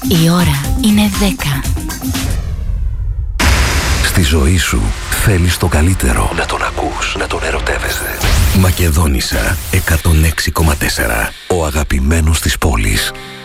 Η ώρα είναι 10. Στη ζωή σου θέλεις το καλύτερο. Να τον ακούς, να τον ερωτεύεσαι. Μακεδόνισσα 106,4. Ο αγαπημένος της πόλης.